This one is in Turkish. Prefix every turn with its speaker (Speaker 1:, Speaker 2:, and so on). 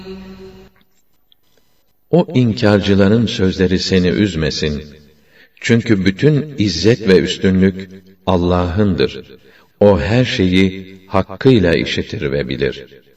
Speaker 1: O inkarcıların sözleri seni üzmesin. Çünkü bütün izzet ve üstünlük Allah'ındır. O her şeyi hakkıyla işitir ve bilir.